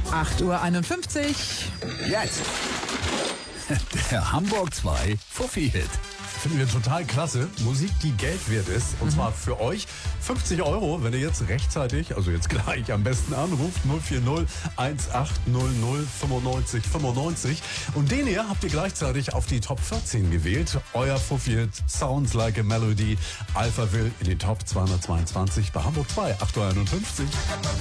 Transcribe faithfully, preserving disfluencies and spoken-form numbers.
acht Uhr einundfünfzig. Jetzt der Hamburg zwei Fuffi-Hit. Finden wir total klasse. Musik, die Geld wert ist. Und mhm. zwar für euch fünfzig Euro, wenn ihr jetzt rechtzeitig, also jetzt gleich am besten anruft. null vier null eins acht null null fünfundneunzig fünfundneunzig. Und den hier habt ihr gleichzeitig auf die Top vierzehn gewählt. Euer Fuffi-Hit Sounds Like a Melody. Alphaville in den Top zweihundertzweiundzwanzig bei Hamburg zwei, acht Uhr einundfünfzig.